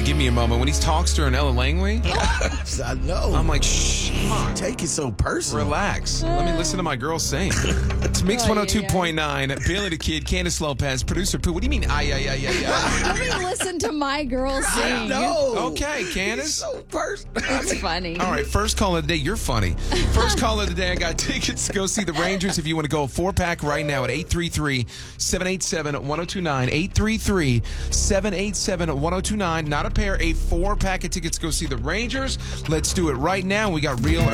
give me a moment. When he talks to her in Ella Langley, I know. I'm like, shh, come on. Take it so personal. Relax. Let me listen to my girl sing. It's Mix 102.9. Bailey the Kid, Candace Lopez, producer Pooh. What do you mean, ay? Let me listen to my girl sing. No. Okay, Candace. So personal. It's funny. All right, first call of the day. You're funny. First call of the day. I got tickets to go see the Rangers. If you want to go a 4-pack right now at 833-787-1029. 833-787-1029. Not a pair, a 4-pack of tickets to go see the Rangers. Let's do it right now. We got real